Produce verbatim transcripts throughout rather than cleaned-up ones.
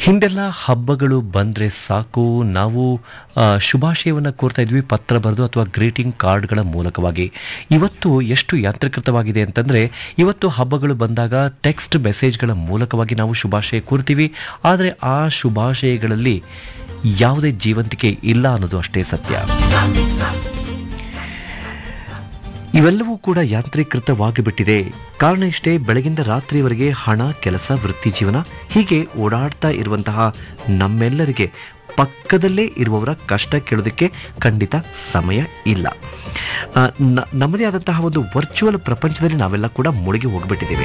ಹಿಂದೆಲ್ಲ ಹಬ್ಬಗಳು ಬಂದರೆ ಸಾಕು ನಾವು ಆ, ಶುಭಾಶಯವನ್ನು ಕೋರ್ತಾ ಇದ್ವಿ ಪತ್ರ ಬರೆದು ಅಥವಾ ಗ್ರೀಟಿಂಗ್ ಕಾರ್ಡ್ಗಳ ಮೂಲಕವಾಗಿ. ಇವತ್ತು ಎಷ್ಟು ಯಾಂತ್ರೀಕೃತವಾಗಿದೆ ಅಂತಂದರೆ ಇವತ್ತು ಹಬ್ಬಗಳು ಬಂದಾಗ ಟೆಕ್ಸ್ಟ್ ಮೆಸೇಜ್ಗಳ ಮೂಲಕವಾಗಿ ನಾವು ಶುಭಾಶಯ ಕೋರ್ತೀವಿ. ಆದರೆ ಆ ಶುಭಾಶಯಗಳಲ್ಲಿ ಯಾವುದೇ ಜೀವಂತಿಕೆ ಇಲ್ಲ ಅನ್ನೋದು ಅಷ್ಟೇ ಸತ್ಯ. ಇವೆಲ್ಲವೂ ಕೂಡ ಯಾಂತ್ರೀಕೃತವಾಗಿ ಬಿಟ್ಟಿದೆ. ಕಾರಣ ಇಷ್ಟೇ, ಬೆಳಗಿಂದ ರಾತ್ರಿಯವರೆಗೆ ಹಣ, ಕೆಲಸ, ವೃತ್ತಿ ಜೀವನ ಹೀಗೆ ಓಡಾಡ್ತಾ ಇರುವಂತಹ ನಮ್ಮೆಲ್ಲರಿಗೆ ಪಕ್ಕದಲ್ಲೇ ಇರುವವರ ಕಷ್ಟ ಕೇಳೋದಕ್ಕೆ ಖಂಡಿತ ಸಮಯ ಇಲ್ಲ. ಆ, ನ- ನಮ್ಮದೇ ಆದಂತಹ ಒಂದು ವರ್ಚುವಲ್ ಪ್ರಪಂಚದಲ್ಲಿ ನಾವೆಲ್ಲ ಕೂಡ ಮುಳುಗಿ ಹೋಗ್ಬಿಟ್ಟಿದ್ದೇವೆ.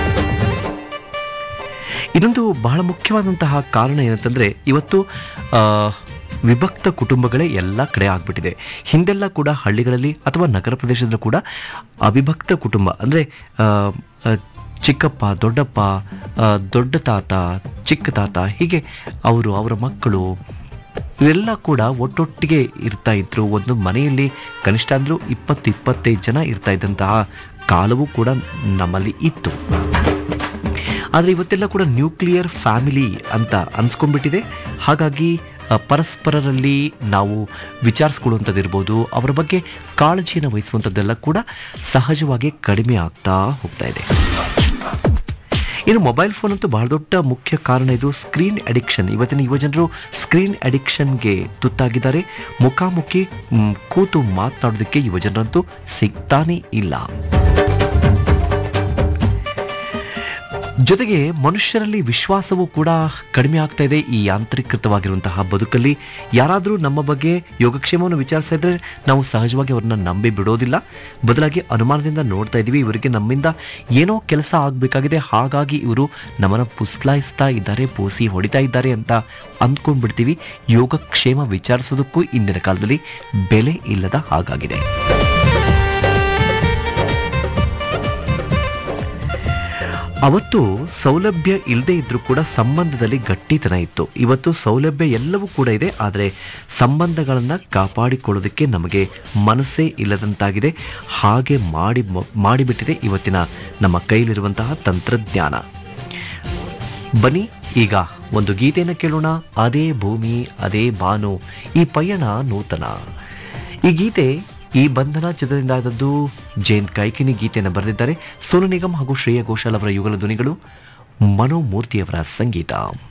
ಇನ್ನೊಂದು ಬಹಳ ಮುಖ್ಯವಾದಂತಹ ಕಾರಣ ಏನಂತಂದರೆ ಇವತ್ತು ಆ, ವಿಭಕ್ತ ಕುಟುಂಬಗಳೇ ಎಲ್ಲ ಕಡೆ ಆಗ್ಬಿಟ್ಟಿದೆ. ಹಿಂದೆಲ್ಲ ಕೂಡ ಹಳ್ಳಿಗಳಲ್ಲಿ ಅಥವಾ ನಗರ ಪ್ರದೇಶದಲ್ಲೂ ಕೂಡ ಅವಿಭಕ್ತ ಕುಟುಂಬ ಅಂದರೆ ಚಿಕ್ಕಪ್ಪ, ದೊಡ್ಡಪ್ಪ, ಆ, ದೊಡ್ಡ ತಾತ, ಚಿಕ್ಕ ತಾತ ಹೀಗೆ ಅವರು ಅವರ ಮಕ್ಕಳು ಇವೆಲ್ಲ ಕೂಡ ಒಟ್ಟೊಟ್ಟಿಗೆ ಇರ್ತಾ ಇದ್ರು. ಒಂದು ಮನೆಯಲ್ಲಿ ಕನಿಷ್ಠ ಅಂದರೂ ಇಪ್ಪತ್ತು ಇಪ್ಪತ್ತೈದು ಜನ ಇರ್ತಾ ಇದ್ದಂತಹ ಕಾಲವೂ ಕೂಡ ನಮ್ಮಲ್ಲಿ ಇತ್ತು. ಆದರೆ ಇವತ್ತೆಲ್ಲ ಕೂಡ ನ್ಯೂಕ್ಲಿಯರ್ ಫ್ಯಾಮಿಲಿ ಅಂತ ಅನ್ಸ್ಕೊಂಡ್ಬಿಟ್ಟಿದೆ. ಹಾಗಾಗಿ ಅ, ಪರಸ್ಪರರಲ್ಲಿ ನಾವು ವಿಚಾರಿಸ್ಕೊಳ್ಳುವಂಥದ್ದಿರ್ಬೋದು, ಅವರ ಬಗ್ಗೆ ಕಾಳಜಿಯನ್ನು ವಹಿಸುವಂಥದ್ದೆಲ್ಲ ಕೂಡ ಸಹಜವಾಗಿ ಕಡಿಮೆ ಆಗ್ತಾ ಹೋಗ್ತಾ ಇದೆ. ಇನ್ನು ಮೊಬೈಲ್ ಫೋನ್ ಅಂತೂ ಬಹಳ ದೊಡ್ಡ ಮುಖ್ಯ ಕಾರಣ. ಇದು ಸ್ಕ್ರೀನ್ ಅಡಿಕ್ಷನ್. ಇವತ್ತಿನ ಯುವಜನರು ಸ್ಕ್ರೀನ್ ಅಡಿಕ್ಷನ್ಗೆ ತುತ್ತಾಗಿದ್ದಾರೆ. ಮುಖಾಮುಖಿ ಮ್, ಕೂತು ಮಾತನಾಡೋದಕ್ಕೆ ಯುವಜನರಂತೂ ಸಿಗ್ತಾನೇ ಇಲ್ಲ. ಜೊತೆಗೆ ಮನುಷ್ಯರಲ್ಲಿ ವಿಶ್ವಾಸವೂ ಕೂಡ ಕಡಿಮೆ ಆಗ್ತಾ ಇದೆ. ಈ ಯಾಂತ್ರೀಕೃತವಾಗಿರುವಂತಹ ಬದುಕಲ್ಲಿ ಯಾರಾದರೂ ನಮ್ಮ ಬಗ್ಗೆ ಯೋಗಕ್ಷೇಮವನ್ನು ವಿಚಾರಿಸ್ತಾ ಇದ್ರೆ ನಾವು ಸಹಜವಾಗಿ ಅವ್ರನ್ನ ನಂಬಿ ಬಿಡೋದಿಲ್ಲ. ಬದಲಾಗಿ ಅನುಮಾನದಿಂದ ನೋಡ್ತಾ ಇದ್ದೀವಿ, ಇವರಿಗೆ ನಮ್ಮಿಂದ ಏನೋ ಕೆಲಸ ಆಗಬೇಕಾಗಿದೆ, ಹಾಗಾಗಿ ಇವರು ನಮ್ಮನ್ನು ಪುಸ್ಲಾಯಿಸ್ತಾ ಇದ್ದಾರೆ, ಪೋಸಿ ಹೊಡಿತಾ ಇದ್ದಾರೆ ಅಂತ ಅಂದ್ಕೊಂಡ್ಬಿಡ್ತೀವಿ. ಯೋಗಕ್ಷೇಮ ವಿಚಾರಿಸೋದಕ್ಕೂ ಇಂದಿನ ಕಾಲದಲ್ಲಿ ಬೆಲೆ ಇಲ್ಲದ ಹಾಗಾಗಿದೆ. ಅವತ್ತು ಸೌಲಭ್ಯ ಇಲ್ಲದೆ ಇದ್ರೂ ಕೂಡ ಸಂಬಂಧದಲ್ಲಿ ಗಟ್ಟಿತನ ಇತ್ತು. ಇವತ್ತು ಸೌಲಭ್ಯ ಎಲ್ಲವೂ ಕೂಡ ಇದೆ, ಆದರೆ ಸಂಬಂಧಗಳನ್ನು ಕಾಪಾಡಿಕೊಳ್ಳೋದಕ್ಕೆ ನಮಗೆ ಮನಸ್ಸೇ ಇಲ್ಲದಂತಾಗಿದೆ. ಹಾಗೆ ಮಾಡಿ ಮಾಡಿಬಿಟ್ಟಿದೆ ಇವತ್ತಿನ ನಮ್ಮ ಕೈಲಿರುವಂತಹ ತಂತ್ರಜ್ಞಾನ. ಬನ್ನಿ ಈಗ ಒಂದು ಗೀತೆಯನ್ನು ಕೇಳೋಣ. ಅದೇ ಭೂಮಿ ಅದೇ ಬಾನು, ಈ ಪಯಣ ನೂತನ. ಈ ಗೀತೆ ಈ ಬಂಧನ ಚಿತ್ರದಿಂದ ಆದದ್ದು. ಜಯಂತ್ ಕಾಯ್ಕಿನಿ ಗೀತೆಯನ್ನು ಬರೆದಿದ್ದಾರೆ. ಸೋನು ನಿಗಮ್ ಹಾಗೂ ಶ್ರೇಯಾ ಘೋಷಾಲ್ ಅವರ ಯುಗಲ ಧ್ವನಿಗಳು, ಮನೋಮೂರ್ತಿಯವರ ಸಂಗೀತ.